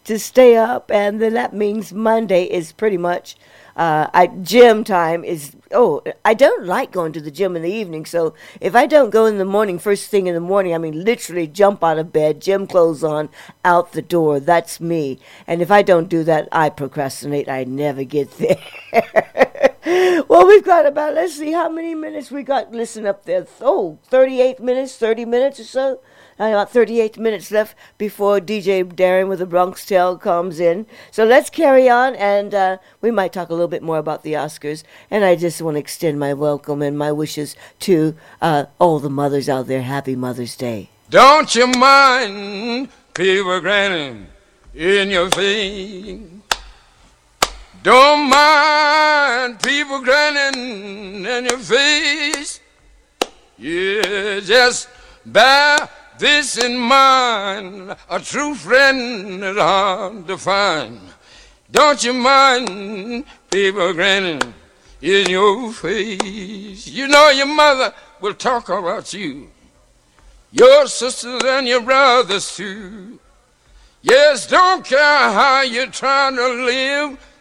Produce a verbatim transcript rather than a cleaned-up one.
to stay up, and then that means Monday is pretty much uh, I, gym time is, oh, I don't like going to the gym in the evening, so if I don't go in the morning, first thing in the morning, I mean literally jump out of bed, gym clothes on, out the door, that's me. And if I don't do that, I procrastinate, I never get there. Well, we've got about, let's see how many minutes we got. Listen up there. Oh, thirty-eight minutes, thirty minutes or so. About thirty-eight minutes left before D J Darren with the Bronx Tale comes in. So let's carry on, and uh, we might talk a little bit more about the Oscars. And I just want to extend my welcome and my wishes to uh, all the mothers out there. Happy Mother's Day. Don't you mind people grinning in your face? Don't mind people grinning in your face. Yeah, just bear this in mind. A true friend is hard to find. Don't you mind people grinning in your face? You know your mother will talk about you, your sisters and your brothers too. Yes, don't care how you're trying to live.